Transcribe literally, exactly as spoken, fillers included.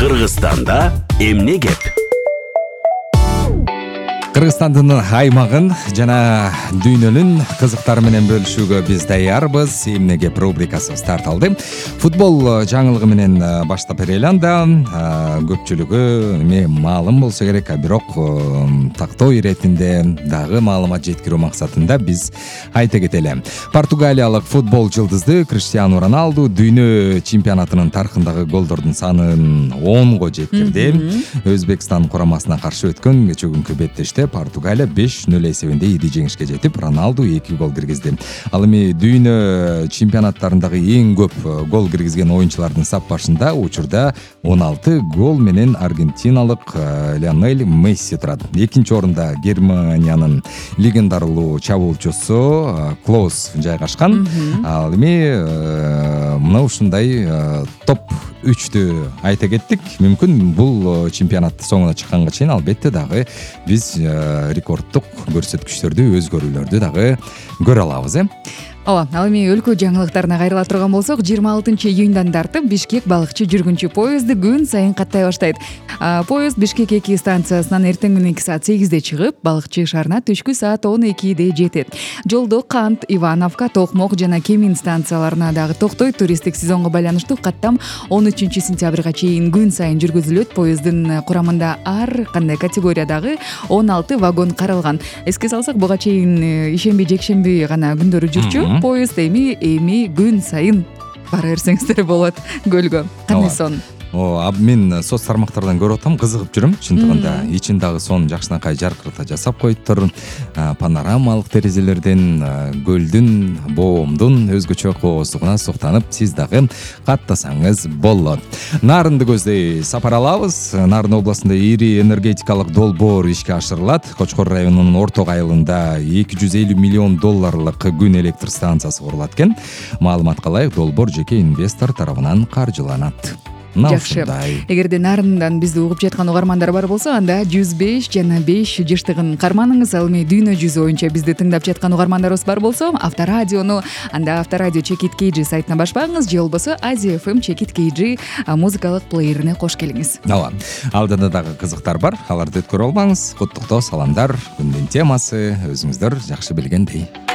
Кыргызстанда эмне кеп? Кыргызстандын аймагын жана дүйнөнүн кызыктары менен бөлүшүүгө биз даярбыз. Эмне кеп рубрикасы старт алды. Футбол жаңылыгы менен баштап берели анда. Көпчүлүгү эме маалым болсо керек, бирок тактоо иретинде дагы маалымат жеткирүү максатында биз айта кетели. Португалиялык футбол жылдызы Криштиану Роналду дүйнө чемпионатынын тарыхындагы голдордун санын онго жеткирди. Өзбекстан курамасына каршы өткөн кечээ күнкү беттеште Португалия беш нөл эсебинде ири жеңишке жетип, Роналду эки гол киргизди. Ал эми дүйнө чемпионаттарындагы эң көп гол киргизген оюнчулардын саппашында учурда он алты гол менен аргентиналык Лионель Месси турат. Экинчи орунда Германиянын легендаралуу чабуулчусу Клоус жайгашкан. Ал эми мына ушундай топ үчтү айта кеттик. Мүмкүн бул чемпионат соңуна чыкканга чейин албетте дагы биз рекордтук көрсөткүчтөрдү, өзгөрүүлөрдү дагы көрө алабыз, э? Ооба, ал эми өлкө жаңылыктарына кайрыла турган болсок, жыйырма алтынчы июньдан тартып Бишкек балыкчы жүргүнчү поезду күн сайын каттай баштайт. Поезд Бишкек эки станциясынан эртең эки саат сегизде чыгып, балыкчы шаарына түшкү саат он экиде жетет. Жолдо Кант, Ивановка, Токмок жана Кемин станцияларына дагы токтойт. Туристтик сезонго байланыштуу каттам он үчүнчү сентябрга чейин күн сайын жүргүзүлөт. Поезддин курамында ар кандай категориядагы он алты вагон каралган. Эске салсак, буга чейин ишемби, жекшемби гана күндөрү жүрчү. Поезд эми эми күн сайын бара берсеңиздер болот көлгө. Кандай сон? О, мен соц тармактардан көрүп атам, кызыгып жүрөм. Чындыгында ичин дагы сонун жакшынакай жаркырата жасап коюптур. Панорамалык терезелерден көлдүн, боомдун өзгөчө кооздугуна суктанып, сиз дагы каттасаңыз болот. Нарынды көздөй сапар алабыз. Нарын областында ири энергетикалык долбоор ишке ашырылат. Кочкор районунун Орток айылында эки жүз элүү миллион долларлык күн электр станциясы курулат экен. Маалыматка ылайык, долбоор жеке инвестор тарабынан каржыланат. Жакшы. Эгерде Нарындан бизди угуп жаткан угармандар бар болсо, анда жүз беш жана беш жыштыгын карманыңыз. Ал эми дүйнө жүзү боюнча бизди тыңдап жаткан угармандарыбыз бар болсо, Авторадиону, анда Авторадио Чекит Кейджи сайтына башпаңыз, же болбосо Азия эф эм Чекит Кейджи музыкалык плеерине кош келиңиз. Ооба. Алдыда дагы кызыктар бар. Аларды өткөрө албаңыз. Куттуктоо саламдар. Күндүн темасы өзүңүздөр жакшы билгендей.